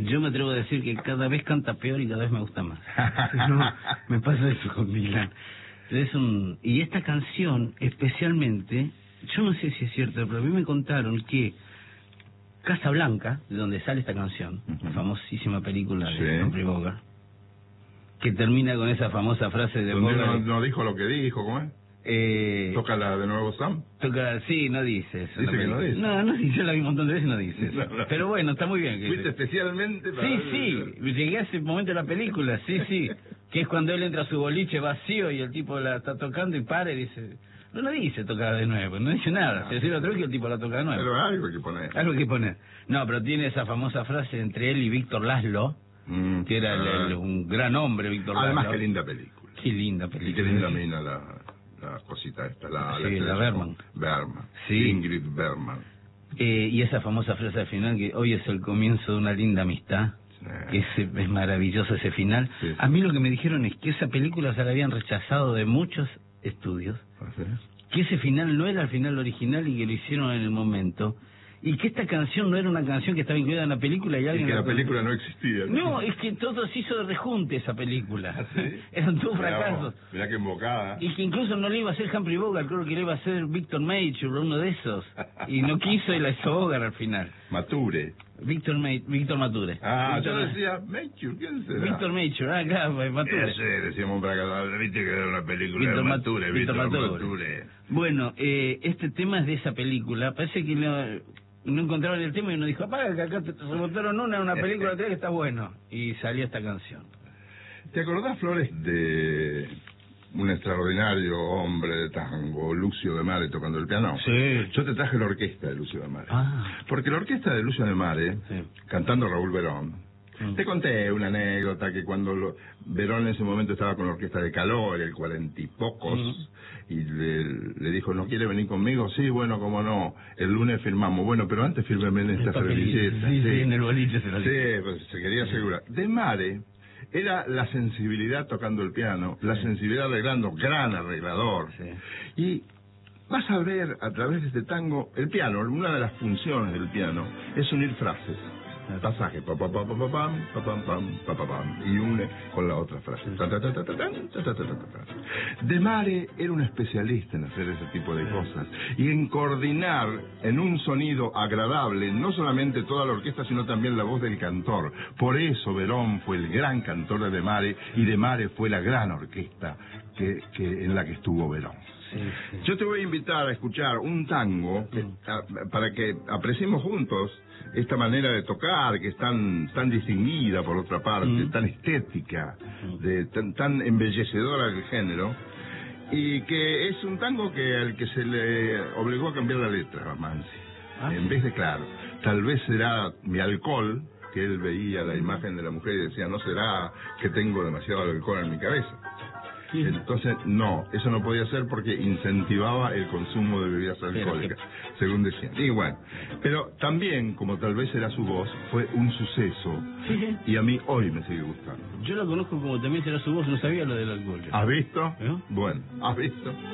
Yo me atrevo a decir que cada vez canta peor y cada vez me gusta más. No, me pasa eso con Milán. Y esta canción, especialmente, yo no sé si es cierto, pero a mí me contaron que Casablanca, de donde sale esta canción, la famosísima película de Humphrey Bogart, que termina con esa famosa frase de Bogart. No dijo lo que dijo, ¿cómo es? ¿Toca de nuevo Sam? Sí, no dice eso. ¿Dice que no dice? No dice, yo la vi un montón de veces y no dice eso. No. Pero bueno, está muy bien. ¿Fuiste especialmente para...? Sí, llegué a ese momento de la película, sí. Que es cuando él entra a su boliche vacío y el tipo la está tocando y para y dice... No dice tocar de nuevo, no dice nada. Se dice otra vez que el tipo la toca de nuevo. Pero algo hay que poner. Algo hay que poner. No, pero tiene esa famosa frase entre él y Víctor Laszlo, que era un gran hombre, Víctor Laszlo. Además, qué linda película. Qué linda película. Y qué linda mina la cosita esta, la Bergman. Bergman. Sí. Ingrid Bergman. Y esa famosa frase al final, que hoy es el comienzo de una linda amistad. Es maravilloso ese final. Sí. A mí lo que me dijeron es que esa película se la habían rechazado de muchos estudios. ¿Sí? Que ese final no era el final original y que lo hicieron en el momento. Y que esta canción no era una canción que estaba incluida en la película y alguien... Y que la película no existía. No, es que todo se hizo de rejunte esa película. ¿Sí? Eran todos fracasos. Mirá que embocada. Y que incluso no le iba a hacer Humphrey Bogart, creo que le iba a hacer Victor Mature, uno de esos. Y no quiso y la hizo Bogart al final. Mature. Víctor Mature. Yo decía Mature, ¿quién será? Víctor Mature, claro, Mature. Sí, decíamos para acá, viste que era una película Víctor de Mature, Víctor Mature. Bueno, este tema es de esa película, parece que no encontraban el tema y uno dijo, apaga que acá te botaron una película que está bueno. Y salió esta canción. ¿Te acordás, Flores, de un extraordinario hombre de tango, Lucio de Mare, tocando el piano? Sí. Yo te traje la orquesta de Lucio de Mare. Porque la orquesta de Lucio de Mare, cantando Raúl Verón, te conté una anécdota que cuando Verón en ese momento estaba con la orquesta de Caló, en el 40 y pocos, y le dijo, ¿no quiere venir conmigo? Sí, bueno, cómo no, el lunes firmamos. Bueno, pero antes fírmeme en esta servilleta. Sí, en el boliche se lo dijo. Sí, pues se quería asegurar. De Mare era la sensibilidad tocando el piano, la sensibilidad arreglando, gran arreglador. Y vas a ver a través de este tango, el piano, una de las funciones del piano es unir frases. El pasaje, pa pa pa pa pa pam, pa pam pam, pa pa pam, y une con la otra frase. De Mare era un especialista en hacer ese tipo de cosas y en coordinar en un sonido agradable no solamente toda la orquesta sino también la voz del cantor. Por eso Verón fue el gran cantor de Mare y de Mare fue la gran orquesta en la que estuvo Verón. Yo te voy a invitar a escuchar un tango para que apreciemos juntos esta manera de tocar que es tan distinguida por otra parte, tan estética, tan embellecedora del género, y que es un tango al que se le obligó a cambiar la letra a Mansi. En vez de, claro, tal vez será mi alcohol, que él veía la imagen de la mujer y decía, no será que tengo demasiado alcohol en mi cabeza. Entonces, no, eso no podía ser porque incentivaba el consumo de bebidas alcohólicas, según decían. Y bueno, pero también, como tal vez era su voz, fue un suceso. Y a mí hoy me sigue gustando. Yo la conozco como también será su voz, no sabía lo del alcohol. ¿Has visto? Bueno, ¿has visto?